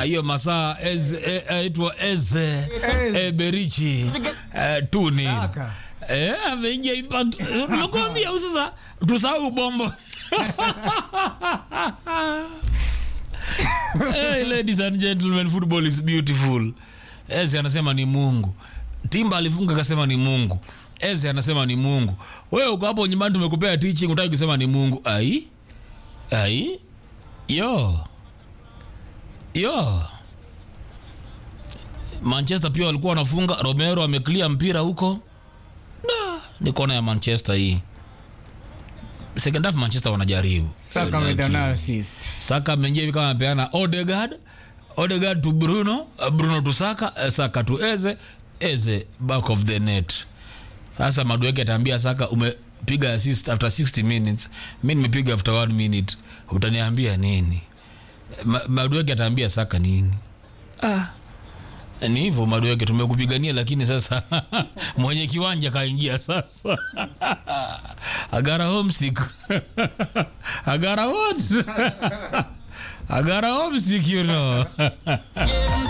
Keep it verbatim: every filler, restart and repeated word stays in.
na hiyo masaa ez aitwa Eze Eberichi tuni eh ameingia impact. Nakwambia sasa tusahau bombo. Hey ladies and gentlemen, football is beautiful. Eze anasema ni Mungu. Timba alifunga akasema ni Mungu. Eze anasema ni Mungu. Wewe uko hapo nyumbani tumekupea teaching unataka kusema ni Mungu. Ai? Ai? Yo. Yo. Manchester pia walikuwa wanafunga, Romero ameclear mpira huko. Da, ni kona ya Manchester hii. Second half Manchester wanajaribu. Saka amedana assist. Saka mengie hivi kama amepeana Odegaard, Odegaard to Bruno, Bruno to Saka, Saka to Eze, Eze back of the net. Sasa Madueke ataambia Saka umepiga assist after sixty minutes, mimi nimepiga after one minute. Utaniambia nini? Madueke ataambia Saka nini? Ah. Ni hivyo Madueke tumekupigania, lakini sasa mwenye kiwanja kaingia sasa. Agara homesick. Agara what? Agara homesick, you know.